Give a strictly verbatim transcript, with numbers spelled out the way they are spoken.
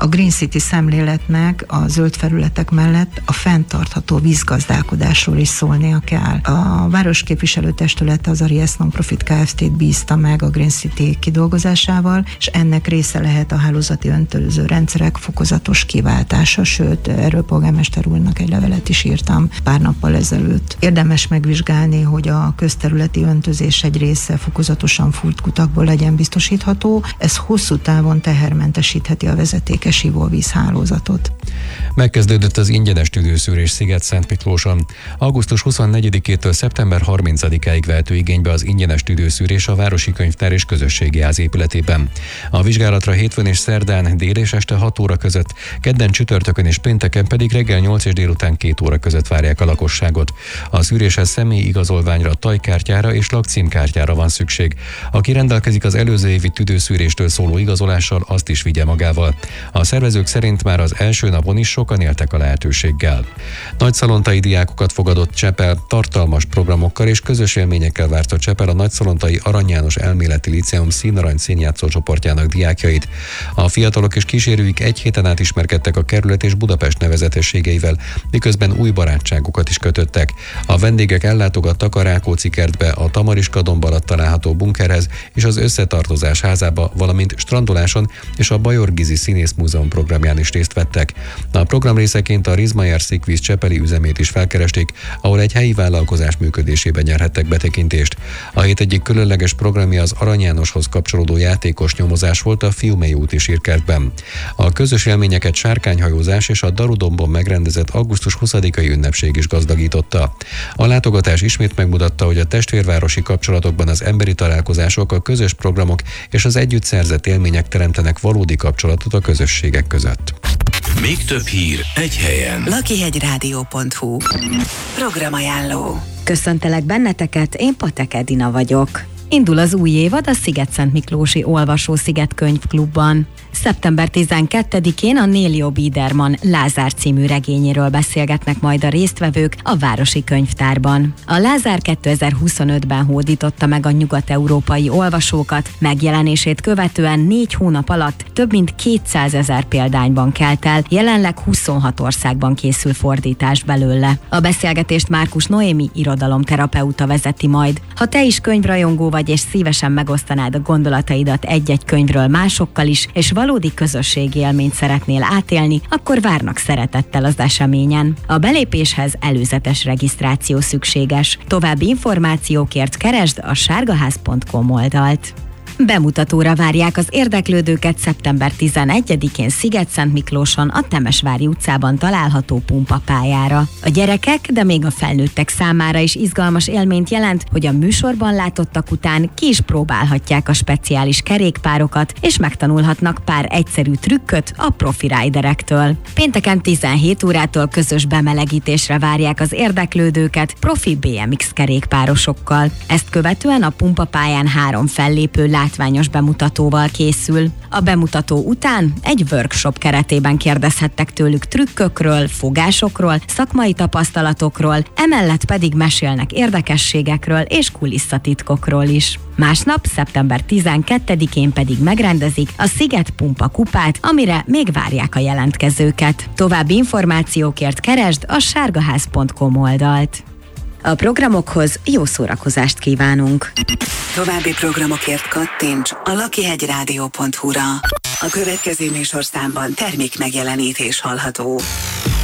A Green City szemléletnek a zöld felületek mellett a fenntartható vízgazdálkodásról is szólnia kell. A városképviselőtestülete az Arias Non-Profit Kft-t bízta meg a Green City kidolgozásával, és ennek része lehet a hálózati öntöző rendszerek fokozatos kiváltása, sőt, erről polgármester úrnak egy levelet is írtam pár nappal ezelőtt. Érdemes megvizsgálni, hogy a közterületi öntözés egy része fokozatosan fúrt kutakból legyen biztosítható, ez hosszú távon tehermentesítheti a vezetékes ivóvízhálózatot. Megkezdődött az ingyenes tüdőszűrés Sziget-Szentmiklóson. augusztus huszonnegyedikétől szeptember harmincadikáig vehető igénybe az ingyenes tüdőszűrés a Városi Könyvtár és Közösségi Ház épületében. A vizsgálatra hétfőn és szerdán dél és este hat óra között, kedden, csütörtökön és pénteken pedig reggel nyolc és délután két óra között várják a lakosságot. A szűréshez személyi igazolványra, tajkártyára és lakcímkártyára van szükség. Aki rendelkezik az előző évi tüdőszűréstől szóló igazolással, azt is vigye magával. A szervezők szerint már az első napon is sokan éltek a lehetőséggel. Nagyszalontai diákokat fogadott Csepel, tartalmas programokkal és közös élményekkel várta Csepel a Nagyszalontai Arany János Elméleti Líceum színarany színjátszó csoportjának diákjait. A fiatalok és kísérőik egy héten át ismerkedtek a kerület és Budapest nevezetességeivel, miközben új barátságokat is kötöttek. A vendégek ellátogattak a Rákóczi kertbe, a Tamariska domb alatt található bunkerhez és az Összetartozás házába, valamint strandoláson és a Bajor Gizi Színész Múzeum programján is részt vettek. A program részeként a Rizmayer Szikvíz csepeli üzemét is felkeresték, ahol egy helyi vállalkozás működésében nyerhettek betekintést. A hét egyik különleges programja az Arany Jánoshoz kapcsolódó játékos nyomozás volt a Fiumei úti sírkertben. A közös élményeket sárkányhajózás és a Darudombon megrendezett augusztus huszadikai ünnepség is gazdagította. A látogatás ismét megmutatta, hogy a testvérvárosi kapcsolatokban az emberi találkozások, a közös programok és az együtt szerzett élmények teremtenek valódi kapcsolatot a közösségek között. Még több hír egy helyen. lakihegyrádió pont hu Programajánló. Köszöntelek benneteket, én Patek Edina vagyok. Indul az új évad a Sziget-Szentmiklósi Olvasó-sziget könyvklubban. szeptember tizenkettedikén a Nélio Biederman Lázár című regényéről beszélgetnek majd a résztvevők a Városi Könyvtárban. A Lázár kétezer-huszonötben hódította meg a nyugat-európai olvasókat, megjelenését követően négy hónap alatt több mint kétszázezer példányban kelt el, jelenleg huszonhat országban készül fordítás belőle. A beszélgetést Márkus Noémi irodalomterapeuta vezeti majd. Ha te is könyvrajongó vagy és szívesen megosztanád a gondolataidat egy-egy könyvről másokkal is, és valódi közösségi élményt szeretnél átélni, akkor várnak szeretettel az eseményen. A belépéshez előzetes regisztráció szükséges. További információkért keresd a sárgaház pont com oldalt. Bemutatóra várják az érdeklődőket szeptember tizenegyedikén Sziget-Szentmiklóson a Temesvári utcában található pumpapályára. A gyerekek, de még a felnőttek számára is izgalmas élményt jelent, hogy a műsorban látottak után ki is próbálhatják a speciális kerékpárokat, és megtanulhatnak pár egyszerű trükköt a profi riderektől. Pénteken tizenhét órától közös bemelegítésre várják az érdeklődőket profi bé em iksz kerékpárosokkal. Ezt követően a pumpapályán három fellépő látványos bemutatóval készül. A bemutató után egy workshop keretében kérdezhettek tőlük trükkökről, fogásokról, szakmai tapasztalatokról, emellett pedig mesélnek érdekességekről és kulisszatitkokról is. Másnap, szeptember tizenkettedikén pedig megrendezik a Sziget Pumpa kupát, amire még várják a jelentkezőket. További információkért keresd a sárgaház pont com oldalt. A programokhoz jó szórakozást kívánunk! További programokért kattints a lakihegyrádió pont hu-ra. A következő műsorszámban termék megjelenítés hallható.